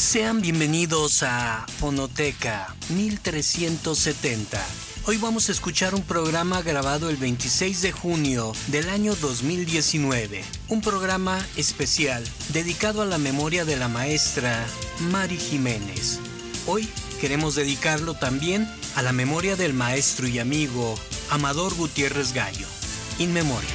Sean bienvenidos a Fonoteca 1370. Hoy vamos a escuchar un programa grabado el 26 de junio del año 2019. Un programa especial dedicado a la memoria de la maestra Mari Jiménez. Hoy queremos dedicarlo también a la memoria del maestro y amigo Amador Gutiérrez Gallo. In memoriam.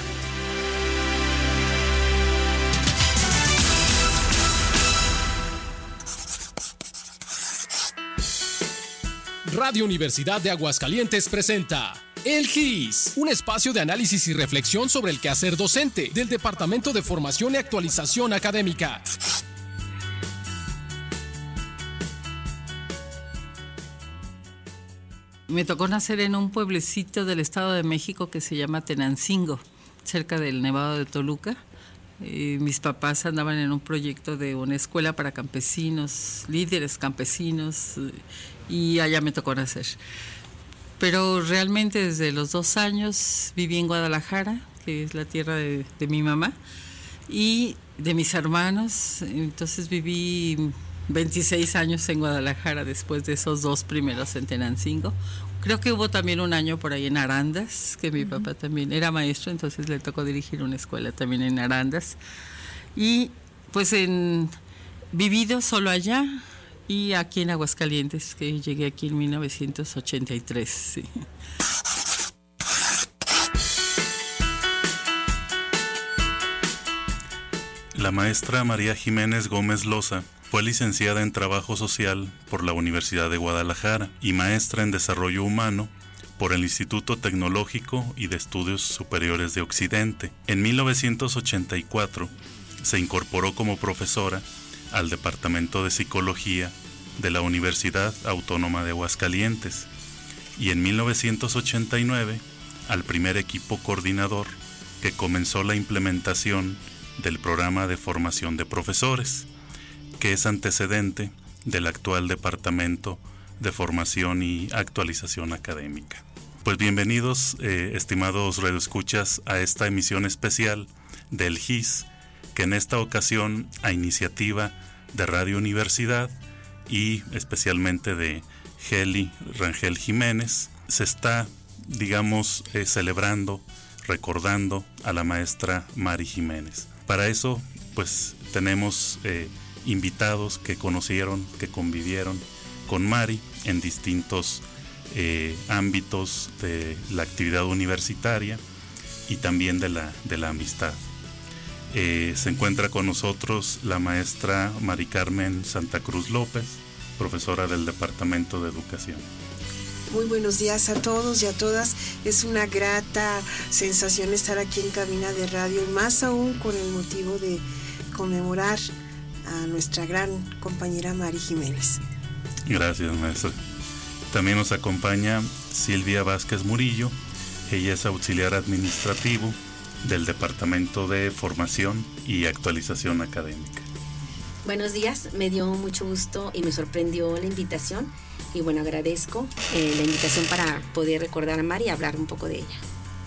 Radio Universidad de Aguascalientes presenta El GIS, un espacio de análisis y reflexión sobre el quehacer docente del Departamento de Formación y Actualización Académica. Me tocó nacer en un pueblecito del Estado de México que se llama Tenancingo, cerca del Nevado de Toluca. Mis papás andaban en un proyecto de una escuela para campesinos, líderes campesinos, y allá me tocó nacer. Pero realmente desde los 2 años viví en Guadalajara, que es la tierra de mi mamá, y de mis hermanos. Entonces viví 26 años en Guadalajara después de esos 2 primeros en Tenancingo. Creo que hubo también un año por ahí en Arandas, que mi papá también era maestro, entonces le tocó dirigir una escuela también en Arandas. Y pues vivido solo allá y aquí en Aguascalientes, que llegué aquí en 1983. Sí. La maestra María Jiménez Gómez Loza fue licenciada en Trabajo Social por la Universidad de Guadalajara y maestra en Desarrollo Humano por el Instituto Tecnológico y de Estudios Superiores de Occidente. En 1984 se incorporó como profesora al Departamento de Psicología de la Universidad Autónoma de Aguascalientes y en 1989 al primer equipo coordinador que comenzó la implementación del programa de formación de profesores, que es antecedente del actual Departamento de Formación y Actualización Académica. Pues bienvenidos, estimados radioescuchas, a esta emisión especial del GIS, que en esta ocasión, a iniciativa de Radio Universidad y especialmente de Heli Rangel Jiménez, se está, celebrando, recordando a la maestra Mari Jiménez. Para eso, pues, tenemos invitados que conocieron, que convivieron con Mari en distintos ámbitos de la actividad universitaria y también de la amistad. Se encuentra con nosotros la maestra Mari Carmen Santa Cruz López, profesora del Departamento de Educación. Muy buenos días a todos y a todas. Es una grata sensación estar aquí en cabina de radio, y más aún con el motivo de conmemorar a nuestra gran compañera Mari Jiménez. Gracias, maestra. También nos acompaña Silvia Vázquez Murillo. Ella es auxiliar administrativo del Departamento de Formación y Actualización Académica. Buenos días, me dio mucho gusto y me sorprendió la invitación. Y bueno, agradezco la invitación para poder recordar a Mari y hablar un poco de ella.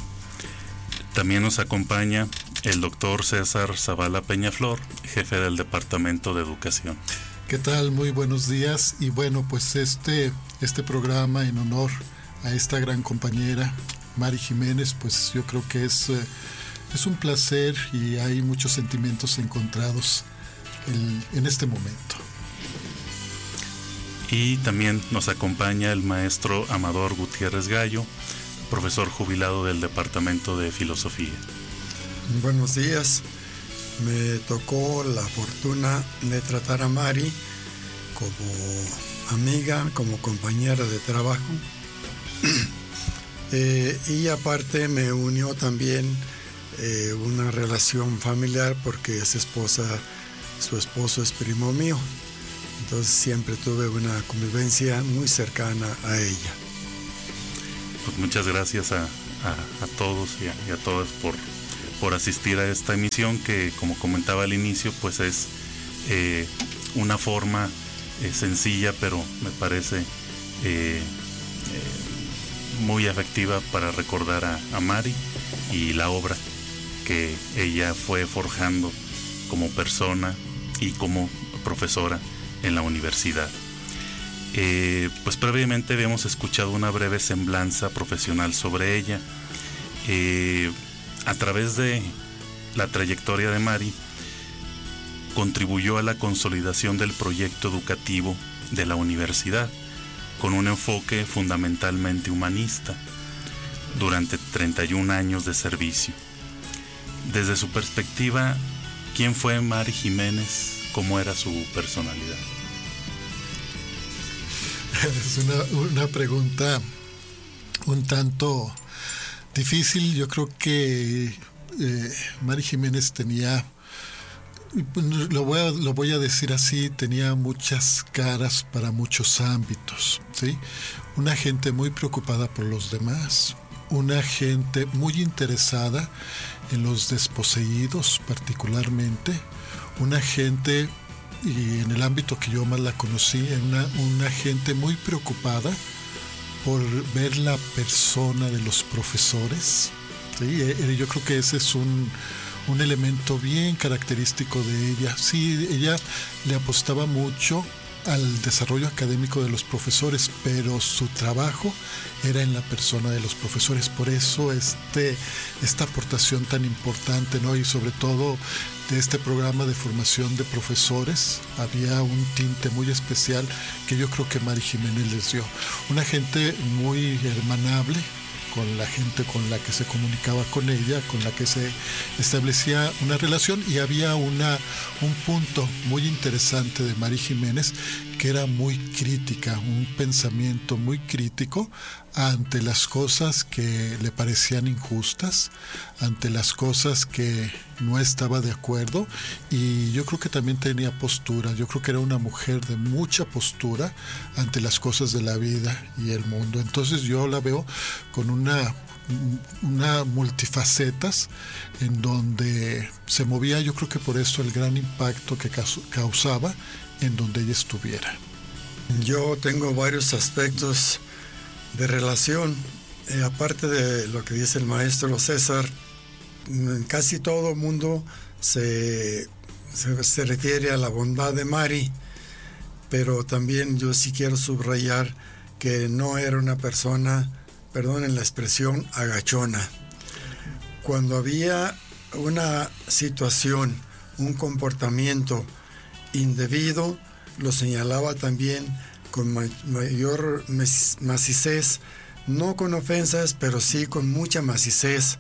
También nos acompaña el doctor César Zavala Peñaflor, jefe del Departamento de Educación. ¿Qué tal? Muy buenos días. Y bueno, pues este programa en honor a esta gran compañera, Mari Jiménez, pues yo creo que es un placer y hay muchos sentimientos encontrados en este momento. Y también nos acompaña el maestro Amador Gutiérrez Gallo, profesor jubilado del Departamento de Filosofía. Buenos días. Me tocó la fortuna de tratar a Mari como amiga, como compañera de trabajo. Y aparte me unió también una relación familiar porque su esposo es primo mío. Entonces siempre tuve una convivencia muy cercana a ella. Pues muchas gracias a todos y a todas por asistir a esta emisión que, como comentaba al inicio, pues es una forma sencilla, pero me parece muy efectiva para recordar a Mari y la obra que ella fue forjando como persona y como profesora en la universidad. Pues previamente habíamos escuchado una breve semblanza profesional sobre ella. A través de la trayectoria de Mari, contribuyó a la consolidación del proyecto educativo de la universidad, con un enfoque fundamentalmente humanista, durante 31 años de servicio. Desde su perspectiva, ¿quién fue Mari Jiménez? ¿Cómo era su personalidad? Es una pregunta un tanto difícil. Yo creo que Mari Jiménez tenía, lo voy a decir así, tenía muchas caras para muchos ámbitos, ¿sí? Una gente muy preocupada por los demás, una gente muy interesada en los desposeídos particularmente, una gente, y en el ámbito que yo más la conocí, una gente muy preocupada por ver la persona de los profesores, ¿sí? Yo creo que ese es un elemento bien característico de ella. Sí, ella le apostaba mucho al desarrollo académico de los profesores, pero su trabajo era en la persona de los profesores. Por eso esta aportación tan importante, ¿no? Y sobre todo de este programa de formación de profesores, había un tinte muy especial que yo creo que Mari Jiménez les dio. Una gente muy hermanable con la gente con la que se comunicaba con ella, con la que se establecía una relación, y había un punto muy interesante de Mari Jiménez, que era muy crítica, un pensamiento muy crítico ante las cosas que le parecían injustas, ante las cosas que no estaba de acuerdo, y yo creo que también tenía postura. Yo creo que era una mujer de mucha postura ante las cosas de la vida y el mundo. Entonces yo la veo con una multifacetas en donde se movía. Yo creo que por eso el gran impacto que causaba en donde ella estuviera. Yo tengo varios aspectos de relación, aparte de lo que dice el maestro César. Casi todo el mundo se refiere a la bondad de Mari, pero también yo sí quiero subrayar que no era una persona, perdonen la expresión, agachona. Cuando había una situación, un comportamiento indebido, lo señalaba también con mayor macizez, no con ofensas, pero sí con mucha macizez.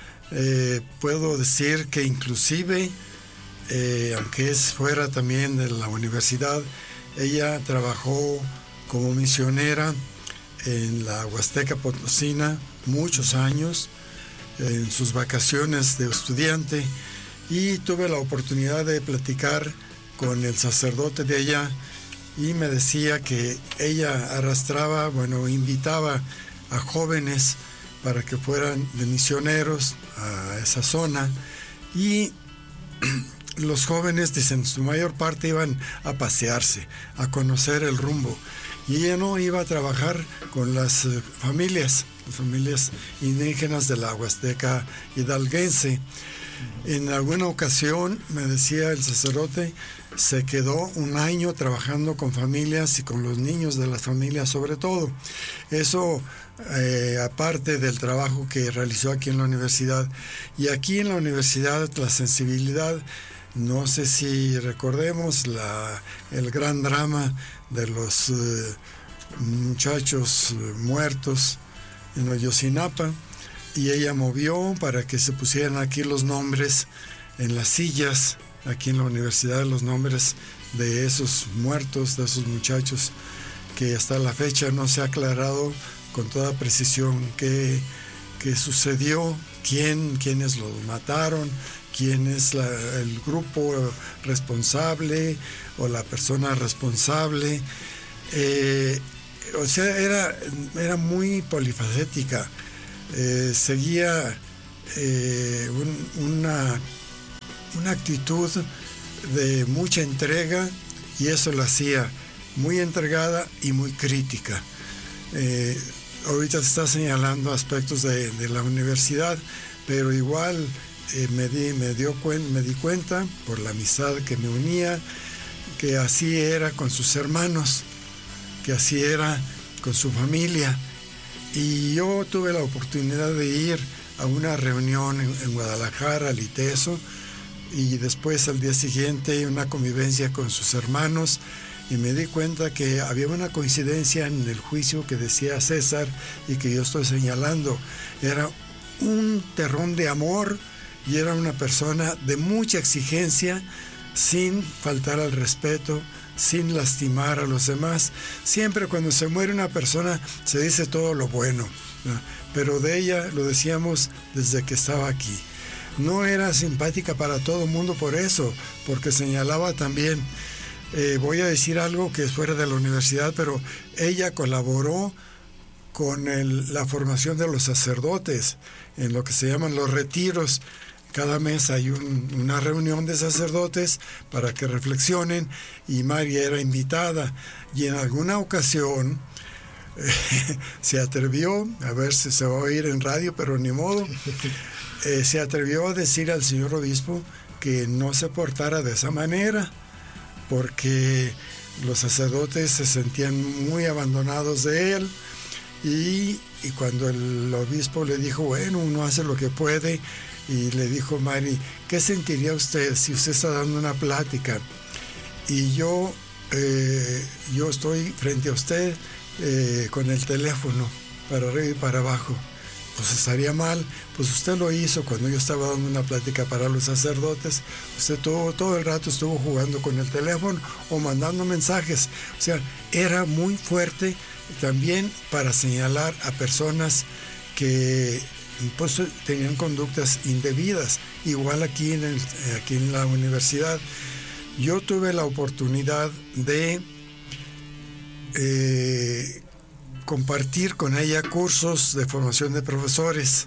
Puedo decir que inclusive, aunque es fuera también de la universidad, ella trabajó como misionera en la Huasteca Potosina muchos años, en sus vacaciones de estudiante, y tuve la oportunidad de platicar con el sacerdote de allá, y me decía que ella invitaba a jóvenes para que fueran de misioneros a esa zona, y los jóvenes, dicen, su mayor parte iban a pasearse, a conocer el rumbo, y ella no iba a trabajar con las familias indígenas de la Huasteca hidalguense. En alguna ocasión, me decía el sacerdote, se quedó un año trabajando con familias y con los niños de las familias sobre todo. Eso aparte del trabajo que realizó aquí en la universidad. Y aquí en la universidad la sensibilidad, no sé si recordemos el gran drama de los muchachos muertos en Ayotzinapa, y ella movió para que se pusieran aquí los nombres en las sillas, aquí en la universidad, los nombres de esos muertos, de esos muchachos, que hasta la fecha no se ha aclarado con toda precisión qué sucedió, quiénes los mataron, quién es el grupo responsable o la persona responsable. O sea, era muy polifacética. Seguía una actitud de mucha entrega, y eso la hacía muy entregada y muy crítica. Ahorita se está señalando aspectos de la universidad, pero igual me di cuenta por la amistad que me unía, que así era con sus hermanos, que así era con su familia. Y yo tuve la oportunidad de ir a una reunión en Guadalajara, al ITESO, y después al día siguiente una convivencia con sus hermanos, y me di cuenta que había una coincidencia en el juicio que decía César y que yo estoy señalando. Era un terrón de amor y era una persona de mucha exigencia, sin faltar al respeto, sin lastimar a los demás. Siempre cuando se muere una persona se dice todo lo bueno, ¿no? Pero de ella lo decíamos desde que estaba aquí. No era simpática para todo el mundo por eso, porque señalaba también, voy a decir algo que es fuera de la universidad, pero ella colaboró con la formación de los sacerdotes en lo que se llaman los retiros. Cada mes hay una reunión de sacerdotes para que reflexionen, y María era invitada, y en alguna ocasión se atrevió, a ver si se va a oír en radio, pero ni modo, se atrevió a decir al señor obispo que no se portara de esa manera, porque los sacerdotes se sentían muy abandonados de él, y cuando el obispo le dijo, bueno, uno hace lo que puede, y le dijo Mari, ¿qué sentiría usted si usted está dando una plática y yo estoy frente a usted con el teléfono para arriba y para abajo? Pues estaría mal. Pues usted lo hizo cuando yo estaba dando una plática para los sacerdotes. Usted todo el rato estuvo jugando con el teléfono o mandando mensajes. O sea, era muy fuerte también para señalar a personas que pues tenían conductas indebidas. Igual aquí en la universidad, yo tuve la oportunidad de compartir con ella cursos de formación de profesores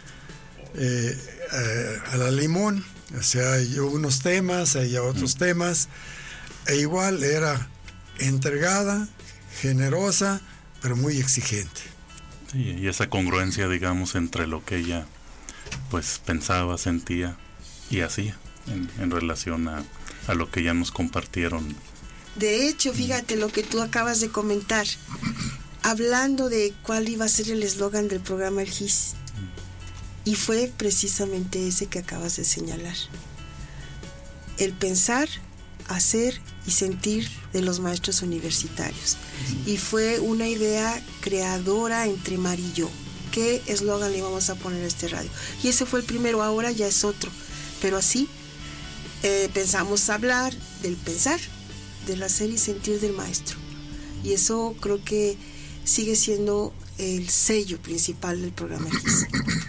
a la limón. O sea, yo unos temas, ella otros temas, e igual era entregada, generosa, pero muy exigente. Sí, y esa congruencia, digamos, entre lo que ella pues pensaba, sentía y hacía en relación a lo que ya nos compartieron. De hecho, fíjate lo que tú acabas de comentar, hablando de cuál iba a ser el eslogan del programa El GIS, y fue precisamente ese que acabas de señalar: el pensar, hacer y sentir de los maestros universitarios. Y fue una idea creadora entre Mari y yo. ¿Qué eslogan le íbamos a poner a este radio? Y ese fue el primero, ahora ya es otro. Pero así pensamos hablar del pensar, del hacer y sentir del maestro. Y eso creo que sigue siendo el sello principal del programa GIS.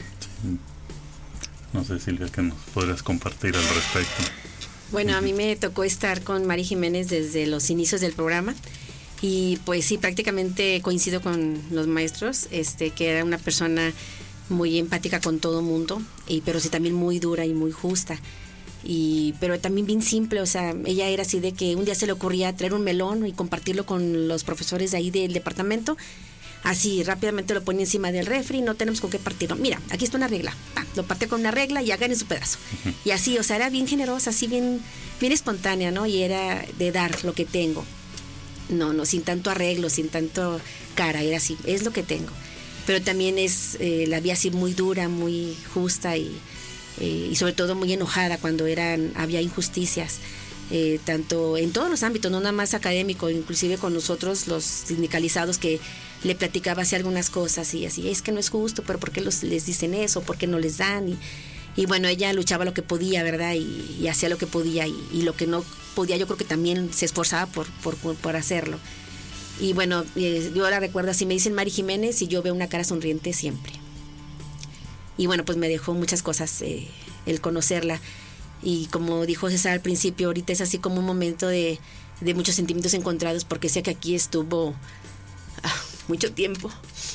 No sé, Silvia, ¿qué nos podrías compartir al respecto? Bueno, a mí me tocó estar con Mari Jiménez desde los inicios del programa, y pues sí, prácticamente coincido con los maestros, que era una persona muy empática con todo mundo, pero sí también muy dura y muy justa, pero también bien simple. O sea, ella era así de que un día se le ocurría traer un melón y compartirlo con los profesores de ahí del departamento. Así rápidamente lo ponía encima del refri, no tenemos con qué partirlo. Mira, aquí está una regla. Lo parte con una regla y hagan en su pedazo. Y así, o sea, era bien generosa, así bien espontánea, ¿no? Y era de dar lo que tengo. No, sin tanto arreglo, sin tanto cara, era así, es lo que tengo. Pero también la vi así muy dura, muy justa y sobre todo muy enojada cuando había injusticias. Tanto en todos los ámbitos, no nada más académico, inclusive con nosotros los sindicalizados, que le platicaba así algunas cosas y así, es que no es justo, pero ¿por qué les dicen eso? ¿Por qué no les dan? Y bueno, ella luchaba lo que podía, ¿verdad? Y hacía lo que podía, y lo que no podía yo creo que también se esforzaba por hacerlo. Y bueno, yo la recuerdo así, me dicen Mari Jiménez y yo veo una cara sonriente siempre. Y bueno, pues me dejó muchas cosas el conocerla. Y como dijo César al principio, ahorita es así como un momento de muchos sentimientos encontrados, porque sé que aquí estuvo mucho tiempo.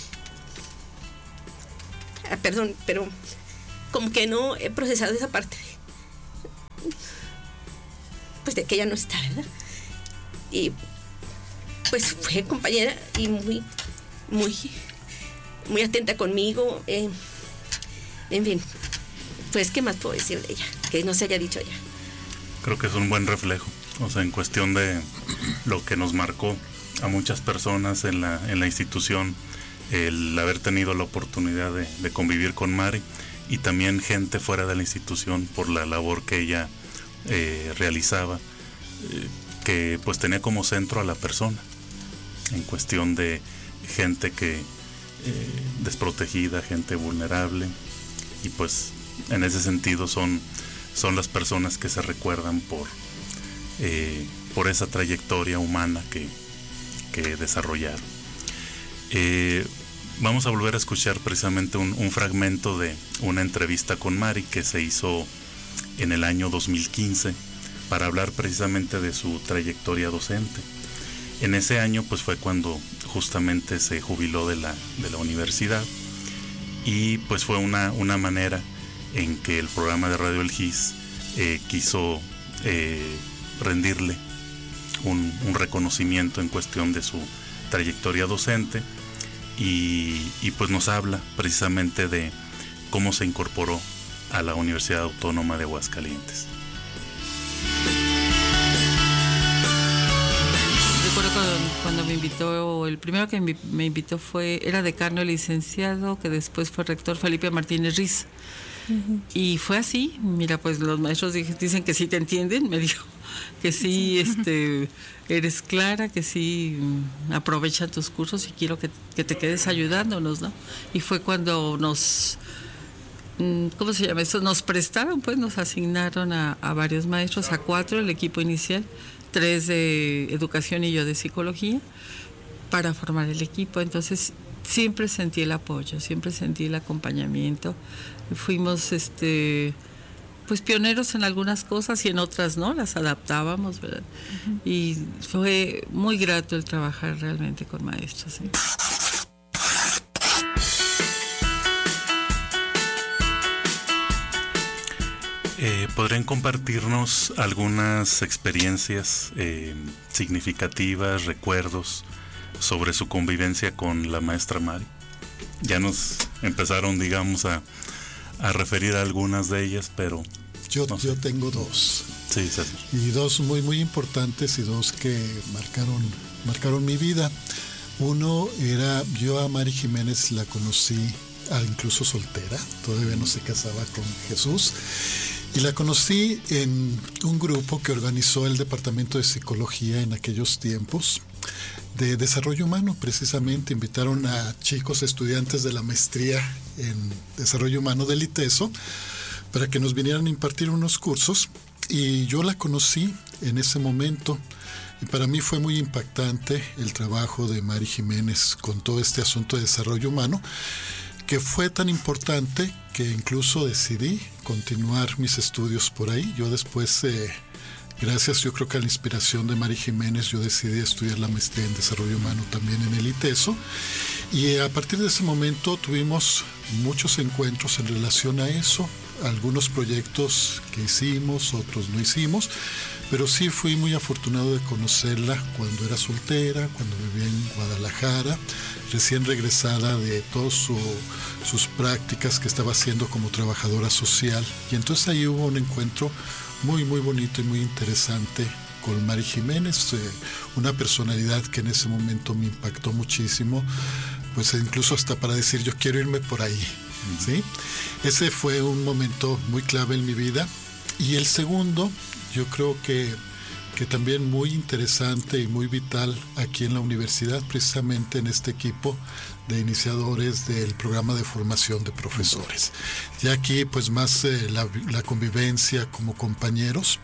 Perdón, pero como que no he procesado esa parte. Pues de que ella no está, ¿verdad? Y pues fue compañera y muy, muy, muy atenta conmigo. En fin, pues ¿qué más puedo decir de ella? Que no se haya dicho ella. Creo que es un buen reflejo O sea, en cuestión de lo que nos marcó a muchas personas en la institución, el haber tenido la oportunidad de convivir con Mari, y también gente fuera de la institución por la labor que ella realizaba, que pues tenía como centro a la persona, en cuestión de gente que desprotegida, gente vulnerable, y pues en ese sentido son las personas que se recuerdan por esa trayectoria humana que desarrollaron. Vamos a volver a escuchar precisamente un fragmento de una entrevista con Mari que se hizo en el año 2015 para hablar precisamente de su trayectoria docente. En ese año pues fue cuando justamente se jubiló de la universidad, y pues fue una manera en que el programa de Radio El GIS quiso rendirle un reconocimiento en cuestión de su trayectoria docente, y pues nos habla precisamente de cómo se incorporó a la Universidad Autónoma de Aguascalientes. Recuerdo cuando me invitó, el primero que me invitó era decano, licenciado, que después fue rector, Felipe Martínez Riz. Uh-huh. Y fue así, mira, pues los maestros dicen que sí te entienden, me dijo que sí, eres clara, que sí aprovechan tus cursos y quiero que te quedes ayudándonos, ¿no? Y fue cuando ¿cómo se llama esto? Nos prestaron, pues nos asignaron a varios maestros, a 4, el equipo inicial, 3 de educación y yo de psicología, para formar el equipo. Entonces siempre sentí el apoyo, siempre sentí el acompañamiento. Fuimos pues pioneros en algunas cosas y en otras no, las adaptábamos, ¿verdad? Uh-huh. Y fue muy grato el trabajar realmente con maestros, ¿sí? ¿Podrían compartirnos algunas experiencias significativas, recuerdos sobre su convivencia con la maestra Mari? Ya nos empezaron, digamos, a referir a algunas de ellas, pero... Yo tengo 2. Sí, César. Y 2 muy, muy importantes, y 2 que marcaron mi vida. Uno era, yo a Mari Jiménez la conocí incluso soltera, todavía no se casaba con Jesús. Y la conocí en un grupo que organizó el Departamento de Psicología en aquellos tiempos, de Desarrollo Humano, precisamente. Invitaron a chicos estudiantes de la maestría en Desarrollo Humano del ITESO para que nos vinieran a impartir unos cursos, y yo la conocí en ese momento. Y para mí fue muy impactante el trabajo de Mari Jiménez con todo este asunto de desarrollo humano, que fue tan importante que incluso decidí continuar mis estudios por ahí. Yo después, gracias yo creo que a la inspiración de Mari Jiménez, yo decidí estudiar la maestría en desarrollo humano también en el ITESO, y a partir de ese momento tuvimos muchos encuentros en relación a eso, algunos proyectos que hicimos, otros no hicimos, pero sí fui muy afortunado de conocerla cuando era soltera, cuando vivía en Guadalajara, recién regresada de todas sus prácticas que estaba haciendo como trabajadora social. Y entonces ahí hubo un encuentro muy, muy bonito y muy interesante con Mari Jiménez, una personalidad que en ese momento me impactó muchísimo, pues incluso hasta para decir yo quiero irme por ahí, ¿sí? Ese fue un momento muy clave en mi vida. Y el segundo, yo creo que también muy interesante y muy vital aquí en la universidad, precisamente en este equipo de iniciadores del programa de formación de profesores. Ya aquí pues más la convivencia como compañeros.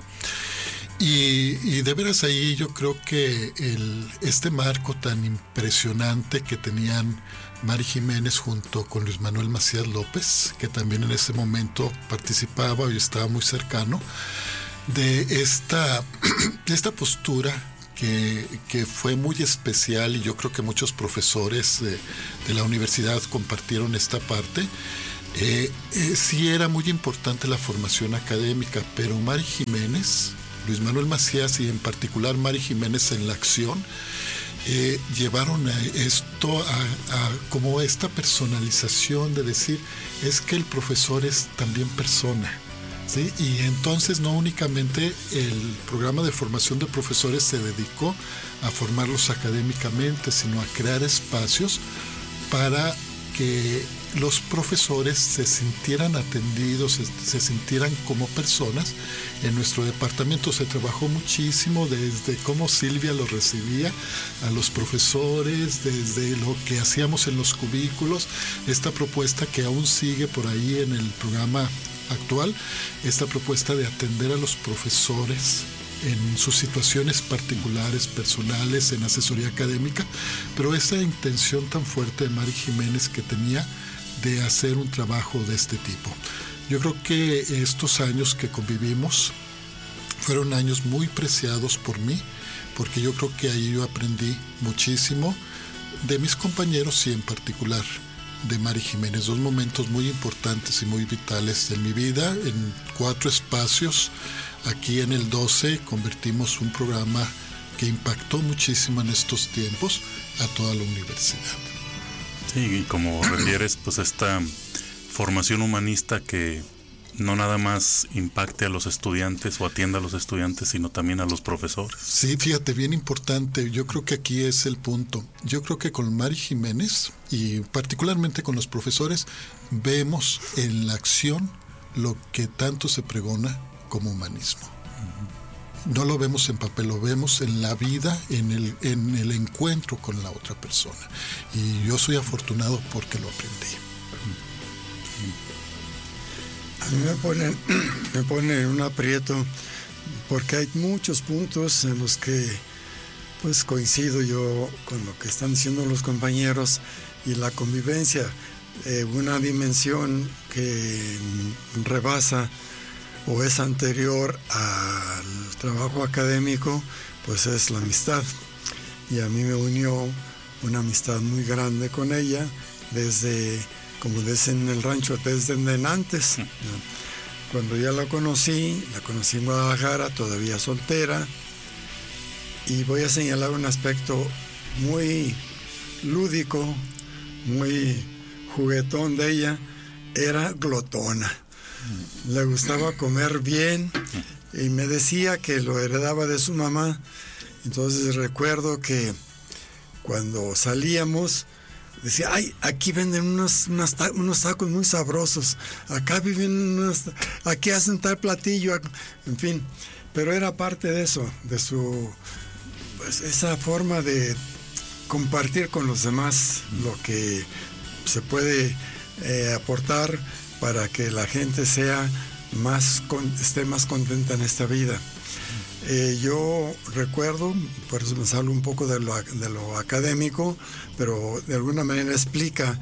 Y de veras ahí yo creo que este marco tan impresionante que tenían Mari Jiménez junto con Luis Manuel Macías López, que también en ese momento participaba y estaba muy cercano, de esta postura que fue muy especial, y yo creo que muchos profesores de la universidad compartieron esta parte. Sí era muy importante la formación académica, pero Mari Jiménez, Luis Manuel Macías y en particular Mari Jiménez en la acción, llevaron a esto a como esta personalización de decir, es que el profesor es también persona, ¿sí? Y entonces no únicamente el programa de formación de profesores se dedicó a formarlos académicamente, sino a crear espacios para que los profesores se sintieran atendidos, se sintieran como personas. En nuestro departamento se trabajó muchísimo desde cómo Silvia los recibía a los profesores, desde lo que hacíamos en los cubículos, esta propuesta que aún sigue por ahí en el programa actual, esta propuesta de atender a los profesores en sus situaciones particulares, personales, en asesoría académica, pero esa intención tan fuerte de Mari Jiménez que tenía de hacer un trabajo de este tipo. Yo creo que estos años que convivimos fueron años muy preciados por mí, porque yo creo que ahí yo aprendí muchísimo de mis compañeros y en particular de Mari Jiménez. 2 momentos muy importantes y muy vitales en mi vida. En 4 espacios, aquí en el 12, convertimos un programa que impactó muchísimo en estos tiempos a toda la universidad. Sí, y como refieres, pues esta formación humanista que no nada más impacte a los estudiantes o atienda a los estudiantes, sino también a los profesores. Sí, fíjate, bien importante. Yo creo que aquí es el punto. Yo creo que con Mari Jiménez y particularmente con los profesores vemos en la acción lo que tanto se pregona como humanismo. No lo vemos en papel, lo vemos en la vida, en el encuentro con la otra persona. Y yo soy afortunado porque lo aprendí. A mí me pone en un aprieto porque hay muchos puntos en los que pues coincido yo con lo que están diciendo los compañeros y la convivencia, una dimensión que rebasa o es anterior al trabajo académico, pues es la amistad. Y a mí me unió una amistad muy grande con ella desde, como dicen en el rancho, desde antes. Cuando ya la conocí en Guadalajara, todavía soltera, y voy a señalar un aspecto muy lúdico, muy juguetón de ella, era glotona. Le gustaba comer bien y me decía que lo heredaba de su mamá. Entonces recuerdo que cuando salíamos decía, ay, aquí venden unos tacos muy sabrosos, acá viven aquí hacen tal platillo, en fin. Pero era parte de eso, de su, pues, esa forma de compartir con los demás lo que se puede aportar para que la gente esté más contenta en esta vida. Yo recuerdo, por eso me salgo un poco de lo académico, pero de alguna manera explica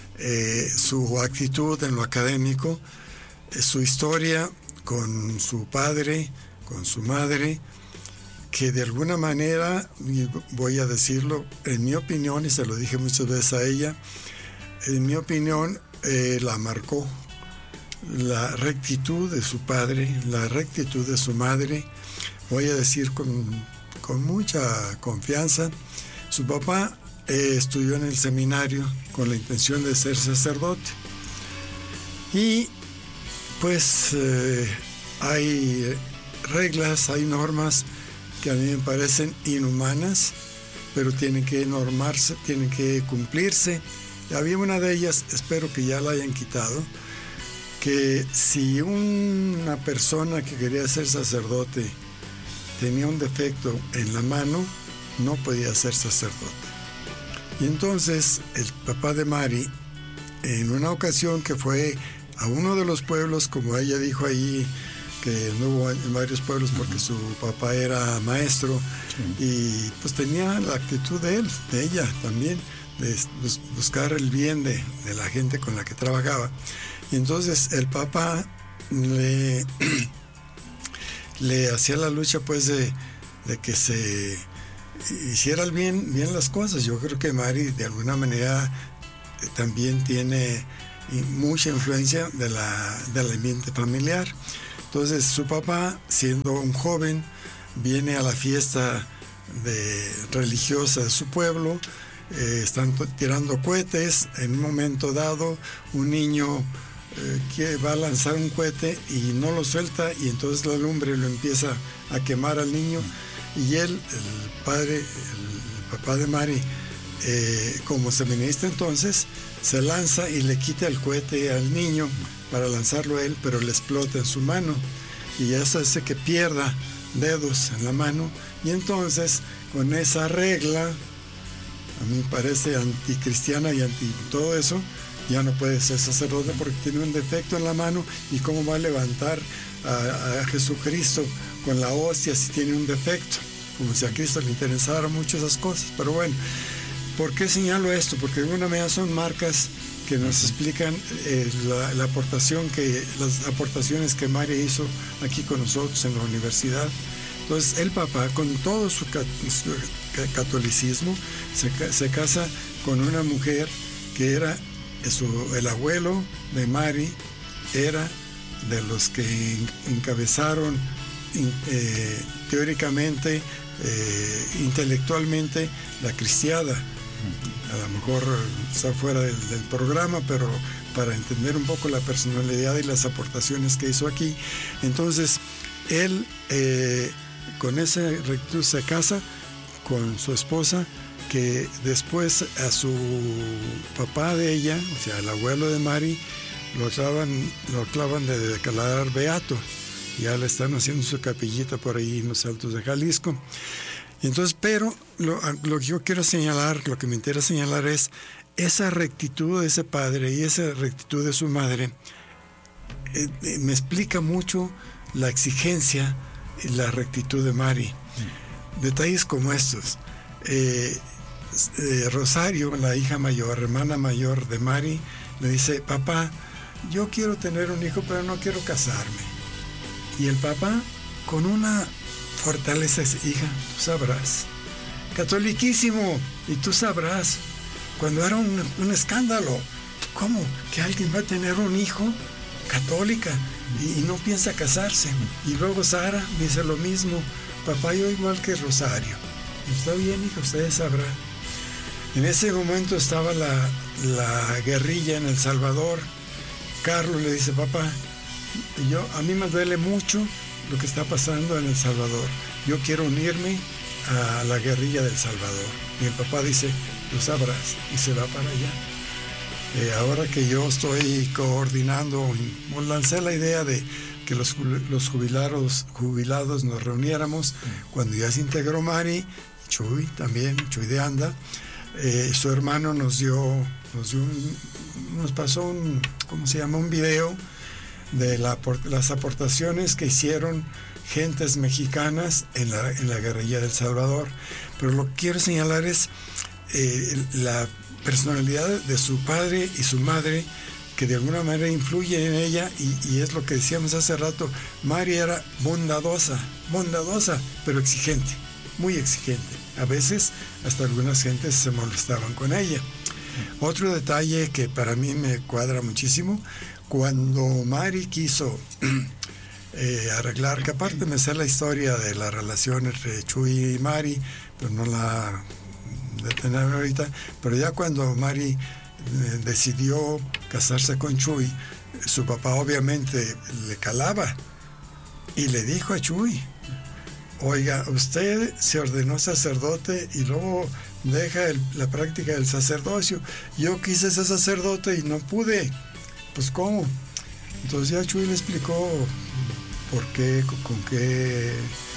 su actitud en lo académico, su historia con su padre, con su madre, que de alguna manera, voy a decirlo, en mi opinión, y se lo dije muchas veces a ella, en mi opinión la marcó. La rectitud de su padre, la rectitud de su madre, voy a decir con mucha confianza. Su papá estudió en el seminario con la intención de ser sacerdote. Y pues hay reglas, hay normas que a mí me parecen inhumanas, pero tienen que normarse, tienen que cumplirse. Y había una de ellas, espero que ya la hayan quitado, que si una persona que quería ser sacerdote tenía un defecto en la mano, no podía ser sacerdote. Y entonces el papá de Mari, en una ocasión que fue a uno de los pueblos, como ella dijo ahí, que no hubo en varios pueblos porque su papá era maestro, y pues tenía la actitud de él, de ella también, de buscar el bien de la gente con la que trabajaba. Y entonces el papá le hacía la lucha pues de que se hiciera bien las cosas. Yo creo que Mari de alguna manera también tiene mucha influencia del ambiente familiar. Entonces su papá, siendo un joven, viene a la fiesta religiosa de su pueblo, están tirando cohetes. En un momento dado un niño que va a lanzar un cohete y no lo suelta, y entonces la lumbre lo empieza a quemar al niño, y él, el papá de Mari, como seminarista entonces, se lanza y le quita el cohete al niño para lanzarlo a él, pero le explota en su mano, y eso hace que pierda dedos en la mano, y entonces con esa regla, a mí me parece anticristiana y anti todo eso, ya no puede ser sacerdote porque tiene un defecto en la mano, y cómo va a levantar a Jesucristo con la hostia si tiene un defecto, como si a Cristo le interesaran mucho esas cosas. Pero bueno, ¿por qué señalo esto? Porque de alguna manera son marcas que nos explican las aportaciones que María hizo aquí con nosotros en la universidad. Entonces el papá, con todo su catolicismo, se casa con una mujer que era el abuelo de Mari, era de los que encabezaron teóricamente, intelectualmente, la cristiada. A lo mejor está fuera del programa, pero para entender un poco la personalidad y las aportaciones que hizo aquí. Entonces él, con esa rectitud, se casa con su esposa, que después a su papá de ella, o sea, el abuelo de Mari, lo clavan de declarar beato. Ya le están haciendo su capillita por ahí en los Altos de Jalisco. Entonces, pero lo que yo quiero señalar, lo que me interesa señalar es esa rectitud de ese padre y esa rectitud de su madre. Me explica mucho la exigencia y la rectitud de Mari. Detalles como estos. Rosario, la hija mayor, hermana mayor de Mari, le dice: papá, yo quiero tener un hijo, pero no quiero casarme. Y el papá, con una fortaleza, dice: hija, tú sabrás, catoliquísimo, y tú sabrás, cuando era un escándalo, ¿cómo que alguien va a tener un hijo católica y no piensa casarse? Y luego Sara dice lo mismo: papá, yo igual que Rosario. Está bien, hija, ustedes sabrán. En ese momento estaba la guerrilla en El Salvador. Carlos le dice: papá, a mí me duele mucho lo que está pasando en El Salvador. Yo quiero unirme a la guerrilla del Salvador. Y el papá dice: tú sabrás, y se va para allá. Ahora que yo estoy coordinando, lancé la idea de que los jubilados nos reuniéramos. Cuando ya se integró Mari, Chuy también, Chuy de Anda, su hermano nos pasó un video de las aportaciones que hicieron gentes mexicanas en la guerrilla del Salvador. Pero lo que quiero señalar es la personalidad de su padre y su madre, que de alguna manera influye en ella, y es lo que decíamos hace rato. Mari era bondadosa, pero exigente, muy exigente. A veces hasta algunas gentes se molestaban con ella. Otro detalle que para mí me cuadra muchísimo: cuando Mari quiso arreglar, que aparte me sé la historia de la relación entre Chuy y Mari, pero no la detenerme ahorita, pero ya cuando Mari decidió casarse con Chuy, su papá obviamente le calaba y le dijo a Chuy: oiga, usted se ordenó sacerdote y luego deja la práctica del sacerdocio. Yo quise ser sacerdote y no pude. Pues ¿cómo? Entonces ya Chuy le explicó por qué, con qué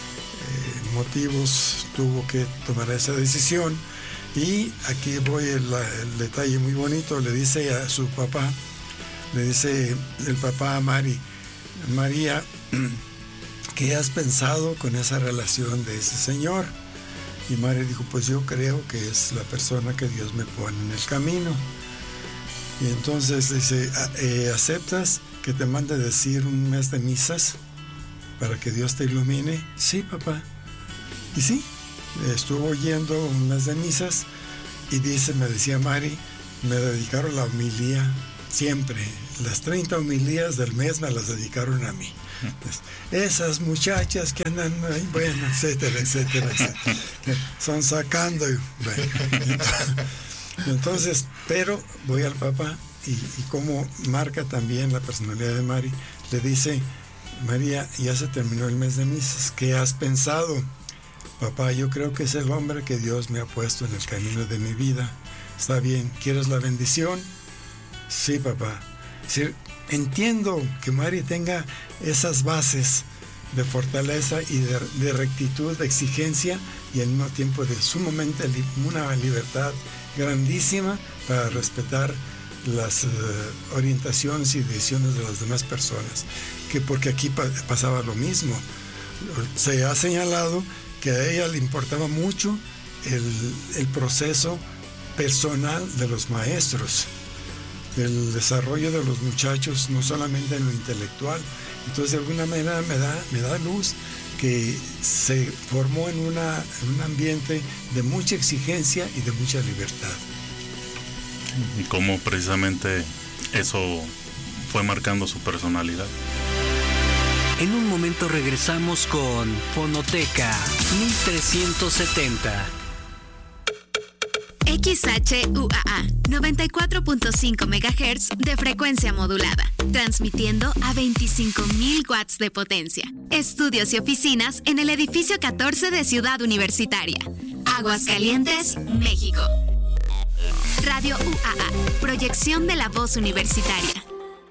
motivos tuvo que tomar esa decisión. Y aquí voy el detalle muy bonito. Le dice a su papá, le dice el papá a María, ¿qué has pensado con esa relación de ese señor? Y María dijo: pues yo creo que es la persona que Dios me pone en el camino. Y entonces dice: ¿aceptas que te mande decir un mes de misas para que Dios te ilumine? Sí, papá. Y sí, estuvo oyendo un mes de misas, y me decía Mari, me dedicaron la homilía siempre. Las 30 homilías del mes me las dedicaron a mí. Esas muchachas que andan ahí, bueno, etcétera. Son sacando. Bueno, entonces, pero voy al papá y cómo marca también la personalidad de Mari. Le dice: María, ya se terminó el mes de misas, ¿qué has pensado? Papá, yo creo que es el hombre que Dios me ha puesto en el camino de mi vida. Está bien, ¿quieres la bendición? Sí, papá. Sí, entiendo que Mari tenga esas bases de fortaleza y de rectitud, de exigencia, y al mismo tiempo de sumamente una libertad grandísima para respetar las orientaciones y decisiones de las demás personas, que porque aquí pasaba lo mismo. Se ha señalado que a ella le importaba mucho el proceso personal de los maestros, el desarrollo de los muchachos, no solamente en lo intelectual. Entonces, de alguna manera me da luz que se formó en un ambiente de mucha exigencia y de mucha libertad. Y cómo precisamente eso fue marcando su personalidad. En un momento regresamos con Fonoteca 1370. XHUAA 94.5 MHz de frecuencia modulada, transmitiendo a 25.000 watts de potencia. Estudios y oficinas en el edificio 14 de Ciudad Universitaria, Aguascalientes, México. Radio UAA, proyección de la voz universitaria.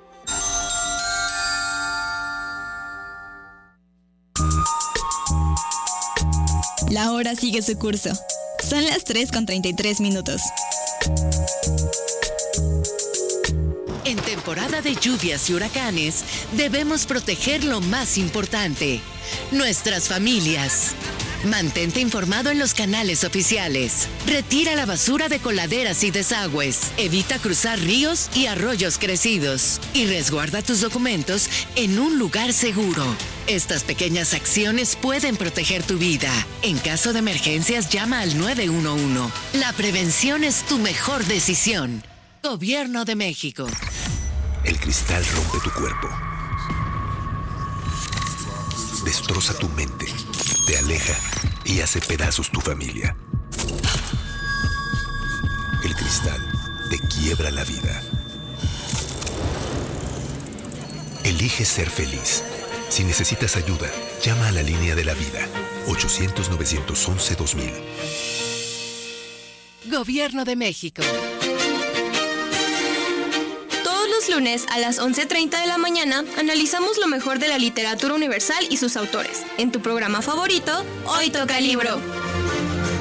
La hora sigue su curso. Son las 3:33. En temporada de lluvias y huracanes, debemos proteger lo más importante: nuestras familias. Mantente informado en los canales oficiales. Retira la basura de coladeras y desagües. Evita cruzar ríos y arroyos crecidos. Y resguarda tus documentos en un lugar seguro. Estas pequeñas acciones pueden proteger tu vida. En caso de emergencias, llama al 911. La prevención es tu mejor decisión. Gobierno de México. El cristal rompe tu cuerpo. Destroza tu mente. Te aleja y hace pedazos tu familia. El cristal te quiebra la vida. Elige ser feliz. Si necesitas ayuda, llama a la línea de la vida. 800-911-2000. Gobierno de México. Todos los lunes a las 11:30 de la mañana analizamos lo mejor de la literatura universal y sus autores. En tu programa favorito, Hoy Toca Libro.